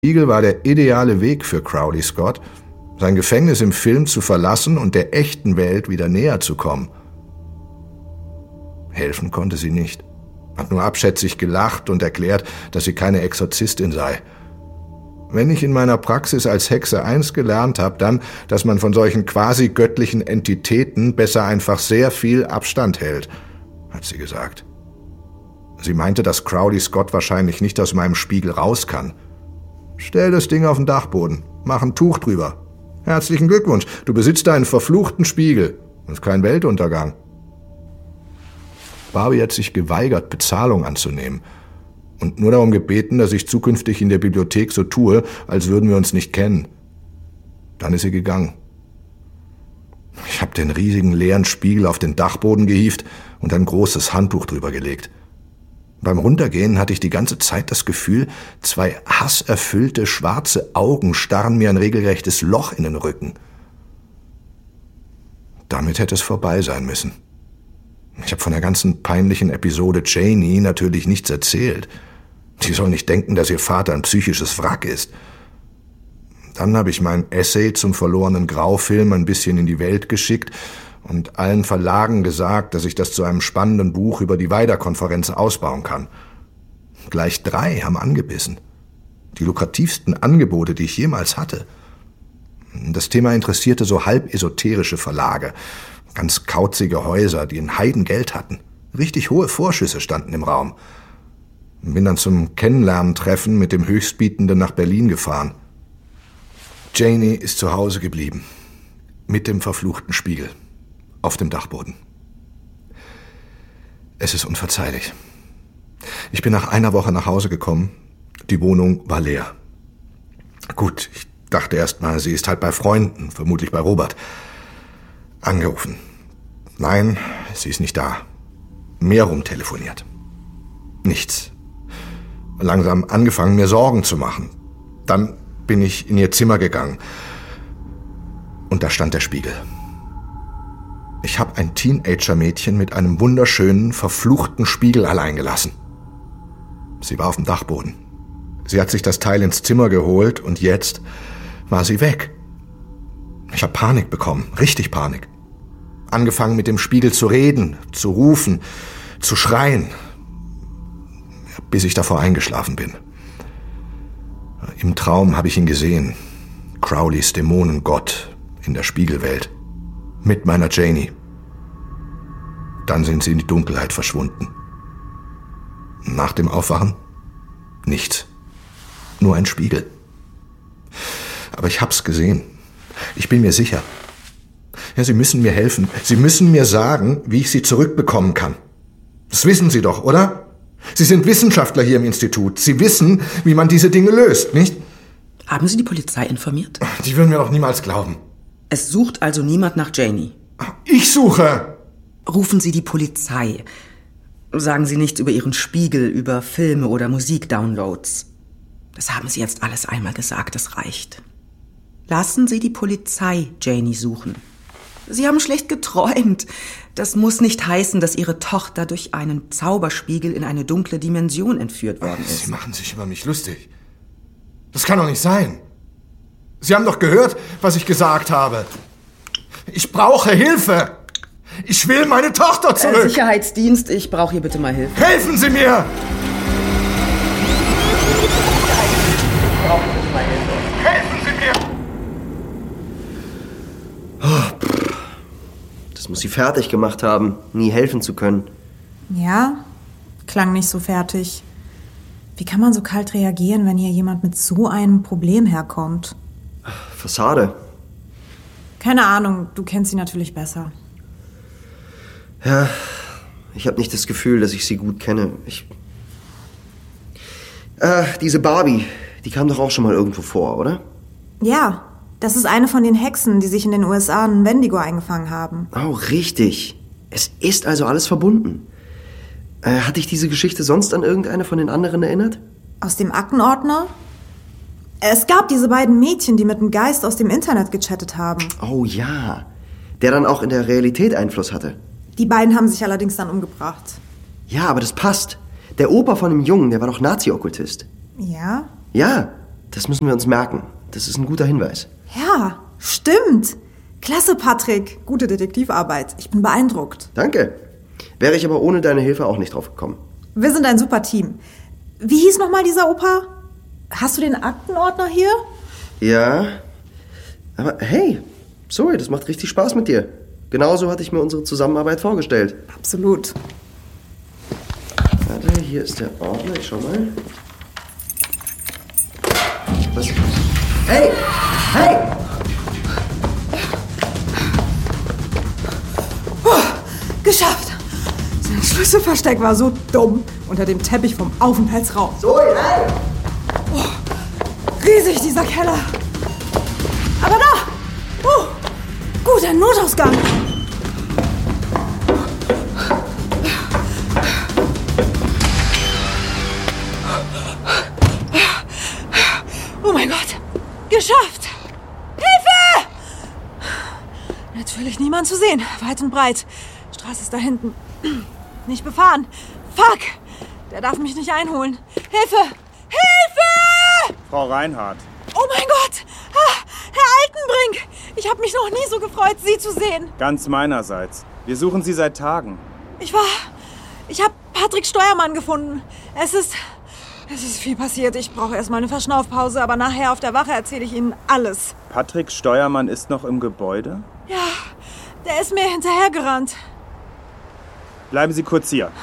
Spiegel war der ideale Weg für Crowley Scott, sein Gefängnis im Film zu verlassen und der echten Welt wieder näher zu kommen. Helfen konnte sie nicht, hat nur abschätzig gelacht und erklärt, dass sie keine Exorzistin sei. Wenn ich in meiner Praxis als Hexe eins gelernt habe, dann, dass man von solchen quasi göttlichen Entitäten besser einfach sehr viel Abstand hält, hat sie gesagt. Sie meinte, dass Crowley Scott wahrscheinlich nicht aus meinem Spiegel raus kann. Stell das Ding auf den Dachboden, mach ein Tuch drüber. Herzlichen Glückwunsch, du besitzt einen verfluchten Spiegel. Das ist kein Weltuntergang. Barbie hat sich geweigert, Bezahlung anzunehmen und nur darum gebeten, dass ich zukünftig in der Bibliothek so tue, als würden wir uns nicht kennen. Dann ist sie gegangen. Ich habe den riesigen leeren Spiegel auf den Dachboden gehievt und ein großes Handtuch drüber gelegt. Beim Runtergehen hatte ich die ganze Zeit das Gefühl, 2 hasserfüllte schwarze Augen starren mir ein regelrechtes Loch in den Rücken. Damit hätte es vorbei sein müssen. Ich habe von der ganzen peinlichen Episode Janie natürlich nichts erzählt. Sie soll nicht denken, dass ihr Vater ein psychisches Wrack ist. Dann habe ich mein Essay zum verlorenen Graufilm ein bisschen in die Welt geschickt und allen Verlagen gesagt, dass ich das zu einem spannenden Buch über die Weider-Konferenz ausbauen kann. Gleich 3 haben angebissen. Die lukrativsten Angebote, die ich jemals hatte. Das Thema interessierte so halb esoterische Verlage, ganz kauzige Häuser, die ein Heidengeld hatten. Richtig hohe Vorschüsse standen im Raum. Bin dann zum Kennenlerntreffen mit dem Höchstbietenden nach Berlin gefahren. Janie ist zu Hause geblieben. Mit dem verfluchten Spiegel. Auf dem Dachboden. Es ist unverzeihlich. Ich bin nach einer Woche nach Hause gekommen. Die Wohnung war leer. Gut, ich dachte erst mal, sie ist halt bei Freunden, vermutlich bei Robert. Angerufen. Nein, sie ist nicht da. Mehr rumtelefoniert. Nichts. Langsam angefangen, mir Sorgen zu machen. Dann bin ich in ihr Zimmer gegangen. Und da stand der Spiegel. Ich habe ein Teenager-Mädchen mit einem wunderschönen, verfluchten Spiegel allein gelassen. Sie war auf dem Dachboden. Sie hat sich das Teil ins Zimmer geholt und jetzt war sie weg. Ich habe Panik bekommen, richtig Panik. Angefangen mit dem Spiegel zu reden, zu rufen, zu schreien, bis ich davor eingeschlafen bin. Im Traum habe ich ihn gesehen, Crowleys Dämonengott in der Spiegelwelt. Mit meiner Janie. Dann sind sie in die Dunkelheit verschwunden. Nach dem Aufwachen? Nichts. Nur ein Spiegel. Aber ich hab's gesehen. Ich bin mir sicher. Ja, Sie müssen mir helfen. Sie müssen mir sagen, wie ich sie zurückbekommen kann. Das wissen Sie doch, oder? Sie sind Wissenschaftler hier im Institut. Sie wissen, wie man diese Dinge löst, nicht? Haben Sie die Polizei informiert? Die würden mir doch niemals glauben. Es sucht also niemand nach Janie. Ich suche! Rufen Sie die Polizei. Sagen Sie nichts über Ihren Spiegel, über Filme oder Musikdownloads. Das haben Sie jetzt alles einmal gesagt, das reicht. Lassen Sie die Polizei Janie suchen. Sie haben schlecht geträumt. Das muss nicht heißen, dass Ihre Tochter durch einen Zauberspiegel in eine dunkle Dimension entführt worden ist. Sie machen sich über mich lustig. Das kann doch nicht sein. Sie haben doch gehört, was ich gesagt habe. Ich brauche Hilfe. Ich will meine Tochter zurück. Sicherheitsdienst, ich brauche hier bitte mal Hilfe. Helfen Sie mir! Helfen Sie mir! Das muss sie fertig gemacht haben, nie helfen zu können. Ja, klang nicht so fertig. Wie kann man so kalt reagieren, wenn hier jemand mit so einem Problem herkommt? Fassade. Keine Ahnung, du kennst sie natürlich besser. Ja, ich habe nicht das Gefühl, dass ich sie gut kenne. Diese Barbie, die kam doch auch schon mal irgendwo vor, oder? Ja, das ist eine von den Hexen, die sich in den USA einen Wendigo eingefangen haben. Oh, richtig. Es ist also alles verbunden. Hat dich diese Geschichte sonst an irgendeine von den anderen erinnert? Aus dem Aktenordner? Es gab diese beiden Mädchen, die mit einem Geist aus dem Internet gechattet haben. Oh ja, der dann auch in der Realität Einfluss hatte. Die beiden haben sich allerdings dann umgebracht. Ja, aber das passt. Der Opa von dem Jungen, der war doch Nazi-Okkultist. Ja? Ja, Das müssen wir uns merken. Das ist ein guter Hinweis. Ja, stimmt. Klasse, Patrick. Gute Detektivarbeit. Ich bin beeindruckt. Danke. Wäre ich aber ohne deine Hilfe auch nicht drauf gekommen. Wir sind ein super Team. Wie hieß nochmal dieser Opa? Hast du den Aktenordner hier? Ja, aber hey, Zoe, das macht richtig Spaß mit dir. Genauso hatte ich mir unsere Zusammenarbeit vorgestellt. Absolut. Warte, hier ist der Ordner, ich schau mal. Was? Hey! Hey! Geschafft! Sein Schlüsselversteck war so dumm. Unter dem Teppich vom Aufenthaltsraum. Zoe, hey! Riesig, dieser Keller. Aber da! Gut, ein Notausgang. Oh mein Gott! Geschafft! Hilfe! Natürlich niemand zu sehen. Weit und breit. Straße ist da hinten. Nicht befahren. Fuck! Der darf mich nicht einholen. Hilfe! Hilfe! Frau Reinhardt. Oh mein Gott! Herr Altenbrink! Ich habe mich noch nie so gefreut, Sie zu sehen. Ganz meinerseits. Wir suchen Sie seit Tagen. Ich habe Patrick Steuermann gefunden. Es ist viel passiert. Ich brauche erstmal eine Verschnaufpause, aber nachher auf der Wache erzähle ich Ihnen alles. Patrick Steuermann ist noch im Gebäude? Ja, der ist mir hinterhergerannt. Bleiben Sie kurz hier.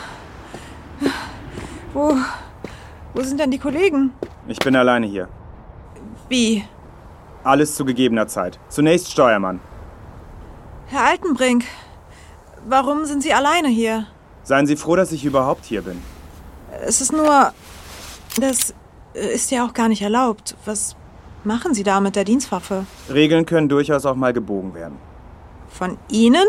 Wo sind denn die Kollegen? Ich bin alleine hier. Wie? Alles zu gegebener Zeit. Zunächst Steuermann. Herr Altenbrink, warum sind Sie alleine hier? Seien Sie froh, dass ich überhaupt hier bin. Es ist nur... Das ist ja auch gar nicht erlaubt. Was machen Sie da mit der Dienstwaffe? Regeln können durchaus auch mal gebogen werden. Von Ihnen?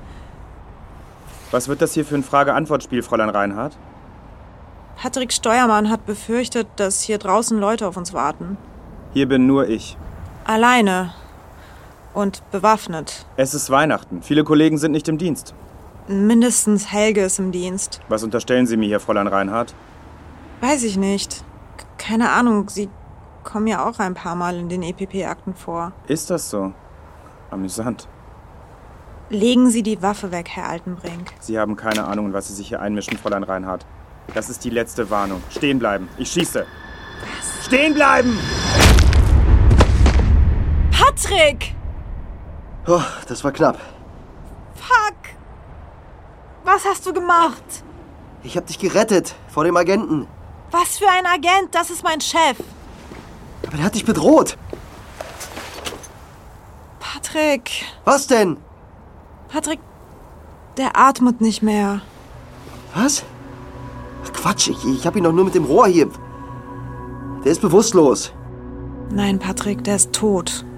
Was wird das hier für ein Frage-Antwort-Spiel, Fräulein Reinhardt? Patrick Steuermann hat befürchtet, dass hier draußen Leute auf uns warten. Hier bin nur ich. Alleine. Und bewaffnet. Es ist Weihnachten. Viele Kollegen sind nicht im Dienst. Mindestens Helge ist im Dienst. Was unterstellen Sie mir hier, Fräulein Reinhardt? Weiß ich nicht. Keine Ahnung, Sie kommen ja auch ein paar Mal in den EPP-Akten vor. Ist das so? Amüsant. Legen Sie die Waffe weg, Herr Altenbrink. Sie haben keine Ahnung, in was Sie sich hier einmischen, Fräulein Reinhardt. Das ist die letzte Warnung. Stehen bleiben. Ich schieße. Was? Stehen bleiben! Patrick! Oh, das war knapp. Fuck! Was hast du gemacht? Ich hab dich gerettet vor dem Agenten. Was für ein Agent? Das ist mein Chef. Aber der hat dich bedroht. Patrick. Was denn? Patrick, der atmet nicht mehr. Was? Ach, Quatsch, ich hab ihn doch nur mit dem Rohr hier. Der ist bewusstlos. Nein, Patrick, der ist tot.